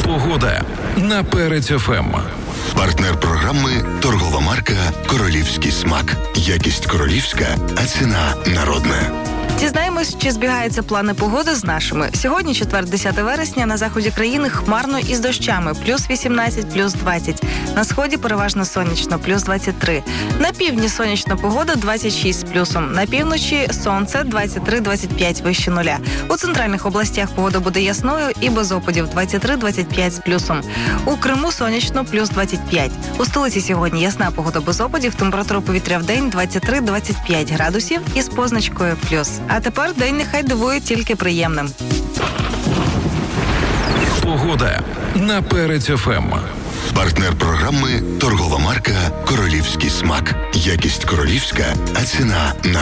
Погода на Перець ФМ. Партнер програми – торгова марка «Королівський смак». Якість королівська, а ціна народна. Дізнаємось, чи збігаються плани погоди з нашими. Сьогодні, четвер, 10 вересня, на заході країни хмарно із дощами. Плюс 18, плюс 20. На сході переважно сонячно, плюс 23. На півдні сонячна погода, 26 з плюсом. На півночі сонце, 23-25 вище нуля. У центральних областях погода буде ясною і без опадів, 23-25 з плюсом. У Криму сонячно, плюс 25. У столиці сьогодні ясна погода без опадів, температура повітря в день 23-25 градусів із позначкою плюс. А тепер день нехай дивує тільки приємним. Погода на Перець ФМ. Партнер програми – торгова марка «Королівський смак». Якість королівська, а ціна народна.